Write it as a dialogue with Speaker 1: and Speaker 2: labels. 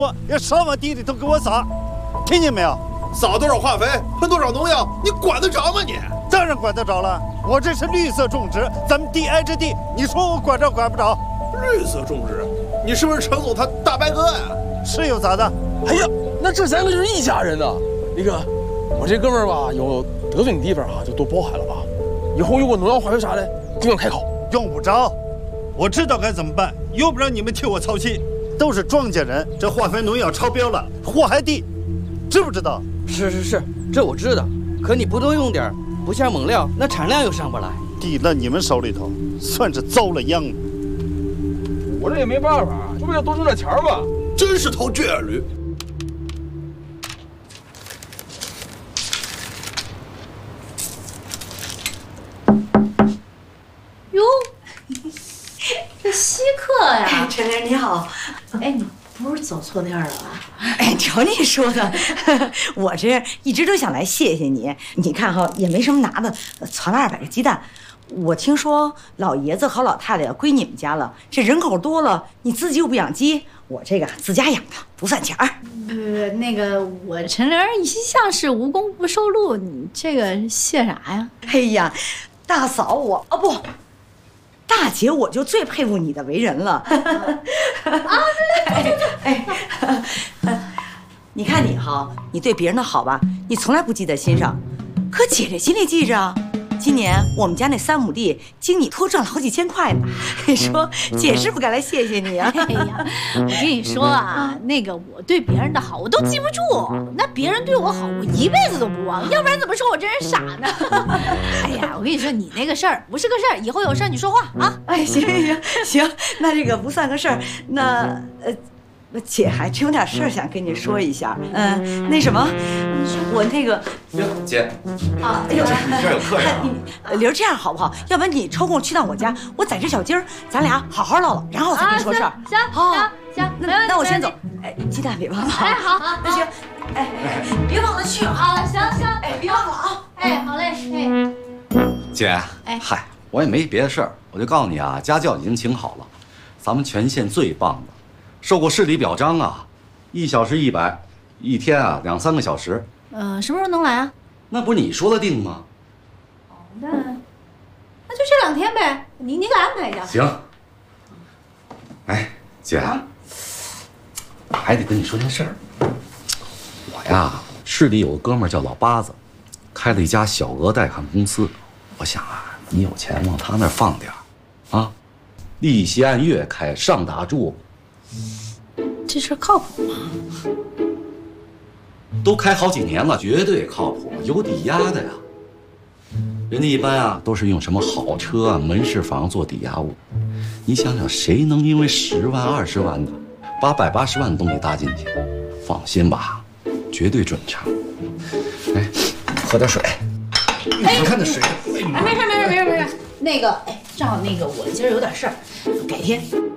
Speaker 1: 我要少往地里头给我撒，听见没有？
Speaker 2: 撒多少化肥，喷多少农药，你管得着吗你？
Speaker 1: 当然管得着了，我这是绿色种植，咱们地挨着地，你说我管着管不着？
Speaker 2: 绿色种植，你是不是程总他大伯哥呀？
Speaker 1: 是有咋的？
Speaker 3: 哎呀，那这三个就是一家人呢。那个，我这哥们儿吧，有得罪你地方啊，就多包涵了吧。以后如果农药化肥啥的，尽量开口。
Speaker 1: 用不着，我知道该怎么办，用不着你们替我操心。都是庄稼人，这化肥农药超标了，祸害地，知不知道？
Speaker 4: 是，这我知道。可你不多用点，不下猛料，那产量又上不来。
Speaker 1: 地在你们手里头，算是遭了殃了。
Speaker 3: 我这也没办法，就为了多挣点钱嘛。
Speaker 2: 真是头倔驴。
Speaker 5: 哟，这稀客呀！
Speaker 6: 哎，陈玲你好。
Speaker 5: 哎，你不是走错店了吧？
Speaker 6: 哎，瞧你说的，我这一直都想来谢谢你。你看哈，也没什么拿的，攒了200个鸡蛋。我听说老爷子和老太太要归你们家了，这人口多了，你自己又不养鸡，我这个自家养的，不算钱儿。
Speaker 5: 那个我陈玲一向是无功不受禄，你这个谢啥呀？
Speaker 6: 哎呀，大嫂我不，大姐我就最佩服你的为人了。你看你哈，你对别人的好吧，你从来不记在心上，可姐这心里记着啊。今年我们家那3亩地，经你多赚了好几千块呢。你说姐是不该来谢谢你啊？
Speaker 5: 哎呀，我跟你说啊，那个我对别人的好我都记不住，那别人对我好我一辈子都不忘，要不然怎么说我这人傻呢？哎呀，我跟你说，你那个事儿不是个事儿，以后有事儿你说话啊。
Speaker 6: 哎，行，那这个不算个事儿，那姐还真有点事儿想跟你说一下。那什么，我那个
Speaker 7: 姐
Speaker 6: 啊，哎呦，
Speaker 7: 这儿有客人啊。
Speaker 6: 玲儿，这样好不好？要不然你抽空去趟我家，我宰只小鸡儿，咱俩好好唠唠，然后我再跟你说事儿。
Speaker 5: 行，
Speaker 6: 那我先走。哎，鸡蛋别忘了。
Speaker 5: 哎，好，
Speaker 6: 那行，哎，别忘了去啊。
Speaker 5: 行，
Speaker 6: 哎，别忘了啊。
Speaker 5: 哎，好嘞，哎，
Speaker 7: 姐，嗨，我也没别的事儿，我就告诉你啊，家教已经请好了，咱们全县最棒的。受过市里表彰啊，1小时100，一天啊2、3个小时。
Speaker 5: 什么时候能来啊？
Speaker 7: 那不是你说的定吗？
Speaker 5: 那就这2天呗，你给安排一下。
Speaker 7: 行。哎，姐，我还得跟你说件事儿。我呀，市里有个哥们儿叫老八子，开了一家小额贷款公司。我想啊，你有钱往他那儿放点儿，啊，利息按月开，上打住。
Speaker 5: 这事靠谱吗？
Speaker 7: 都开好几年了，绝对靠谱，有抵押的呀。人家一般啊都是用什么好车啊、门市房做抵押物。你想想，谁能因为10万、20万的把180万的东西搭进去？放心吧，绝对准成。哎，喝点水。你看这水。
Speaker 5: 没事。那个，正好那个我今儿有点事儿，改天